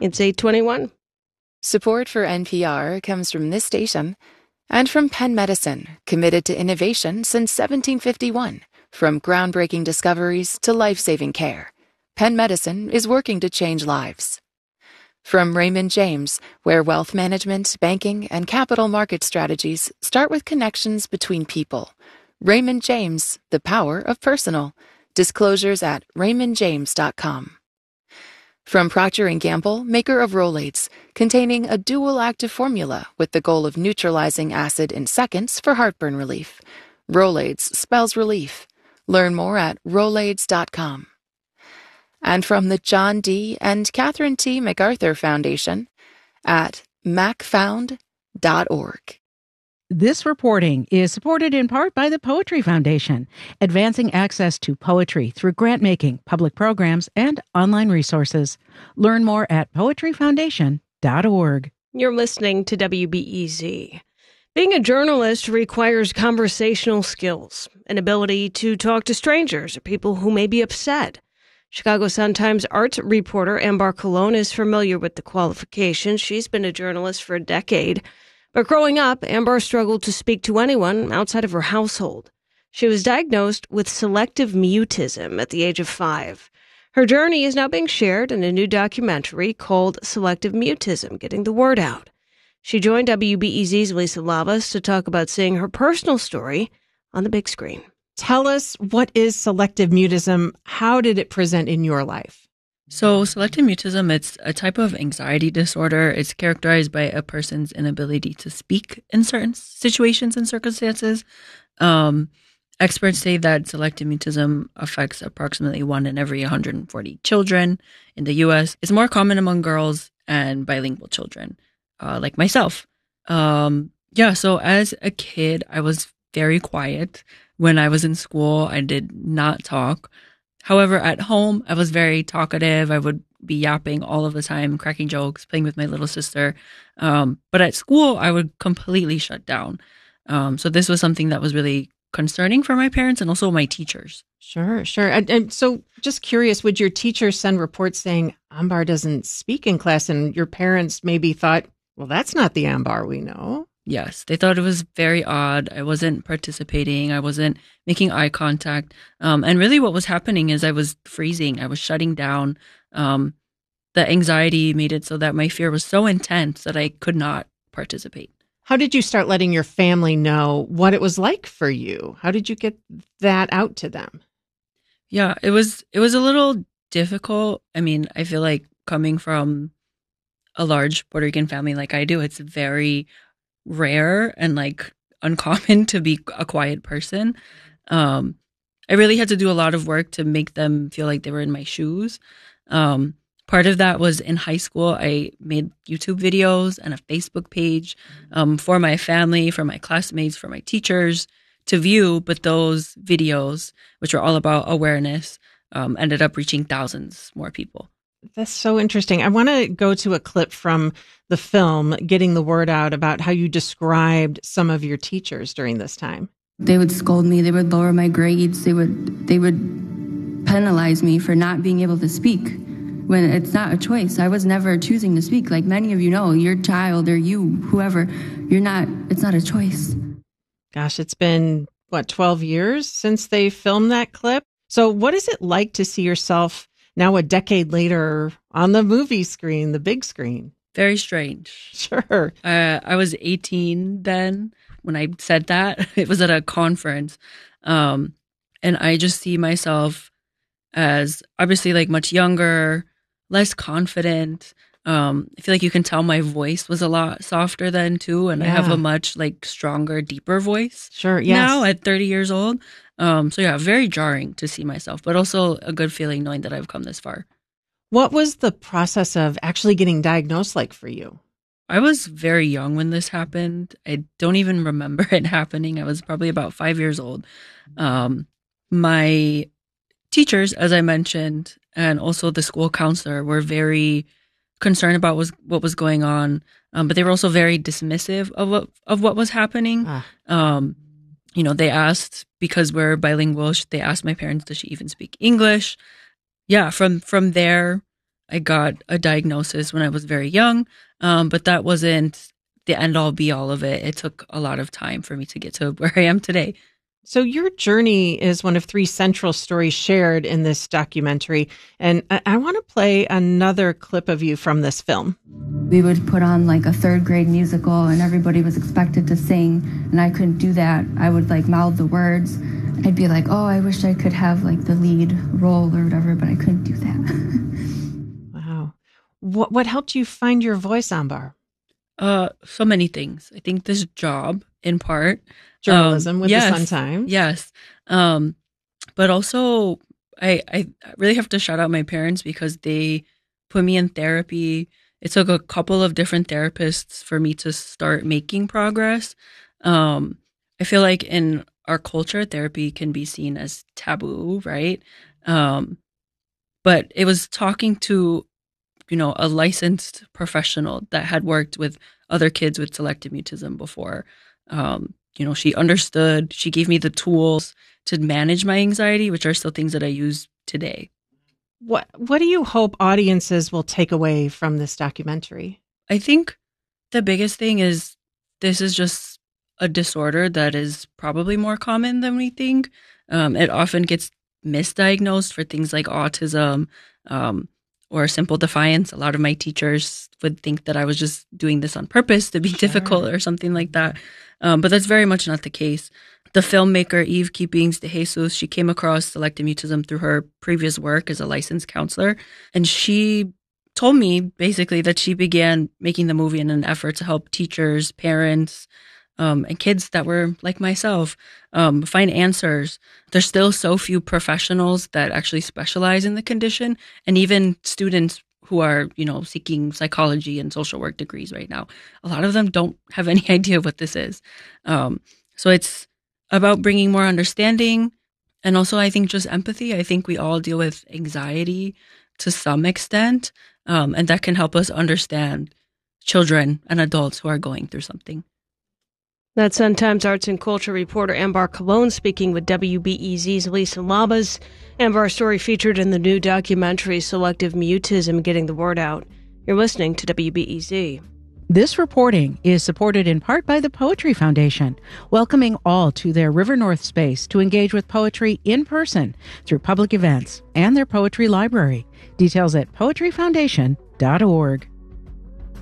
It's 8:21. Support for NPR comes from this station and from Penn Medicine, committed to innovation since 1751. From groundbreaking discoveries to life-saving care, Penn Medicine is working to change lives. From Raymond James, where wealth management, banking, and capital market strategies start with connections between people. Raymond James, the power of personal. Disclosures at raymondjames.com. From Procter & Gamble, maker of Rolaids, containing a dual active formula with the goal of neutralizing acid in seconds for heartburn relief. Rolaids spells relief. Learn more at rolaids.com. And from the John D. and Catherine T. MacArthur Foundation at macfound.org. This reporting is supported in part by the Poetry Foundation, advancing access to poetry through grant-making, public programs, and online resources. Learn more at poetryfoundation.org. You're listening to WBEZ. Being a journalist requires conversational skills, an ability to talk to strangers or people who may be upset. Chicago Sun-Times arts reporter Ambar Colon is familiar with the qualifications. She's been a journalist for a decade. But growing up, Ambar struggled to speak to anyone outside of her household. She was diagnosed with selective mutism at the age of 5. Her journey is now being shared in a new documentary called Selective Mutism, Getting the Word Out. She joined WBEZ's Lisa Lavas to talk about seeing her personal story on the big screen. Tell us, what is selective mutism? How did it present in your life? So selective mutism, it's a type of anxiety disorder. It's characterized by a person's inability to speak in certain situations and circumstances. Experts say that selective mutism affects approximately 1 in every 140 children in the U.S. It's more common among girls and bilingual children, like myself. So as a kid, I was very quiet. When I was in school, I did not talk. However, at home, I was very talkative. I would be yapping all of the time, cracking jokes, playing with my little sister. But at school, I would completely shut down. So this was something that was really concerning for my parents and also my teachers. Sure. And so just curious, would your teachers send reports saying Ambar doesn't speak in class, and your parents maybe thought, well, that's not the Ambar we know? Yes, they thought it was very odd. I wasn't participating. I wasn't making eye contact. And really what was happening is I was freezing. I was shutting down. The anxiety made it so that my fear was so intense that I could not participate. How did you start letting your family know what it was like for you? How did you get that out to them? Yeah, it was a little difficult. I mean, I feel like coming from a large Puerto Rican family like I do, it's very rare and uncommon to be a quiet person. I really had to do a lot of work to make them feel like they were in my shoes. Part of that was in high school, I made YouTube videos and a Facebook page for my family, for my classmates, for my teachers to view. But those videos, which were all about awareness, ended up reaching thousands more people. That's so interesting. I want to go to a clip from the film, Getting the Word Out, about how you described some of your teachers during this time. They would scold me. They would lower my grades. They would penalize me for not being able to speak when it's not a choice. I was never choosing to speak. Like many of you know, your child or you, whoever, it's not a choice. Gosh, it's been, 12 years since they filmed that clip? So what is it like to see yourself now a decade later on the movie screen, the big screen? Very strange. Sure. I was 18 then when I said that. It was at a conference. And I just see myself as obviously much younger, less confident. I feel like you can tell my voice was a lot softer then too. And I have a much stronger, deeper voice. Sure. Yes. Now at 30 years old. Very jarring to see myself, but also a good feeling knowing that I've come this far. What was the process of actually getting diagnosed like for you? I was very young when this happened. I don't even remember it happening. I was probably about 5 years old. My teachers, as I mentioned, and also the school counselor were very concerned about what was going on, but they were also very dismissive of what was happening. They asked, because we're bilingual, they asked my parents, does she even speak English? Yeah, from there, I got a diagnosis when I was very young, but that wasn't the end all be all of it. It took a lot of time for me to get to where I am today. So your journey is one of 3 central stories shared in this documentary. And I want to play another clip of you from this film. We would put on like a 3rd grade musical and everybody was expected to sing, and I couldn't do that. I would like mouth the words. I'd be like, oh, I wish I could have like the lead role or whatever, but I couldn't do that. Wow. What helped you find your voice, Ambar? So many things. I think this job, in part, Journalism with yes, the Sun-Times. Yes. But also, I really have to shout out my parents because they put me in therapy. It took a couple of different therapists for me to start making progress. I feel like in our culture, therapy can be seen as taboo, right? But it was talking to, a licensed professional that had worked with other kids with selective mutism before. She understood, she gave me the tools to manage my anxiety, which are still things that I use today. What do you hope audiences will take away from this documentary? I think the biggest thing is this is just a disorder that is probably more common than we think. It often gets misdiagnosed for things like autism or simple defiance. A lot of my teachers would think that I was just doing this on purpose to be difficult or something like that. But that's very much not the case. The filmmaker Eve Keepings de Jesus, she came across selective mutism through her previous work as a licensed counselor. And she told me basically that she began making the movie in an effort to help teachers, parents, and kids that were like myself find answers. There's still so few professionals that actually specialize in the condition, and even students who are, seeking psychology and social work degrees right now. A lot of them don't have any idea what this is. So it's about bringing more understanding, and also I think just empathy. I think we all deal with anxiety to some extent, and that can help us understand children and adults who are going through something. That's Sun-Times arts and culture reporter Ambar Colon speaking with WBEZ's Lisa Labas. Ambar's story featured in the new documentary Selective Mutism, Getting the Word Out. You're listening to WBEZ. This reporting is supported in part by the Poetry Foundation, welcoming all to their River North space to engage with poetry in person through public events and their poetry library. Details at poetryfoundation.org.